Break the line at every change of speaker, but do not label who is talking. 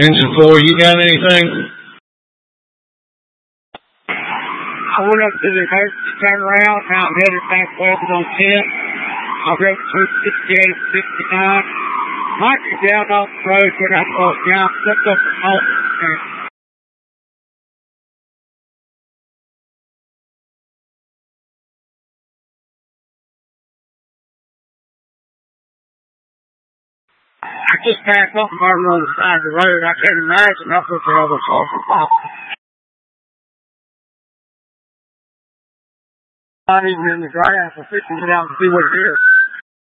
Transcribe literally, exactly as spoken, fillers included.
Engine four, you got anything?
I went up to the emergency turnaround, now I'm headed back west on ten. I wrote through sixty-eight, sixty-nine. Might be down off the road, but I thought, yeah, I'm stuck up the mountain. I just passed off my on the side of the road. I can't imagine that's what the other car. Not even in the grass. I'm fixing to get out and see what it is.